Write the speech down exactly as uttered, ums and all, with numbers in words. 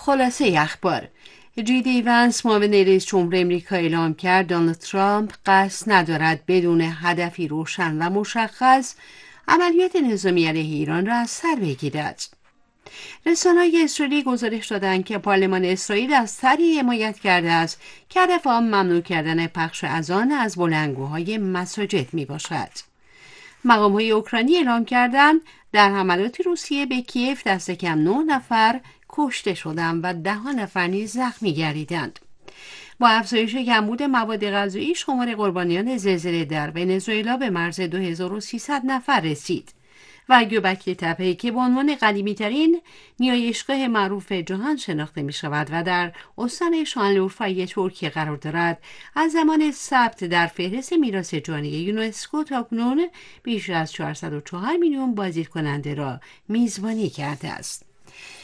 خلاصه اخبار: جی دی وانس معاون رئیس جمهور آمریکا اعلام کرد دونالد ترامپ قصد ندارد بدون هدفی روشن و مشخص عملیات نظامی علیه ایران را از سر بگیرد. رسانه‌های اسرائیلی گزارش دادند که پارلمان اسرائیل از طرحی حمایت کرده است که هدف آن ممنوع کردن پخش اذان از بلندگوهای مساجد می باشد. مقام‌های اوکراینی اعلام کردند در حملات روسیه به کیف دست کم نه نفر کشته شدند و ده نفر نیز زخمی گردیدند. با افزایش کمبود مواد غذایی، شمار قربانیان زلزله در ونزوئلا به مرز دو هزار و سیصد نفر رسید و گوبکلی تپه‌ای که به عنوان قدیمی‌ترین نیایشگاه معروف جهان شناخته می‌شود و در استان شانلورفای ترکیه قرار دارد، از زمان ثبت در فهرست میراث جهانی یونسکو تاکنون بیش از چهارصد و چهار میلیون بازدید کننده را میزبانی کرده است.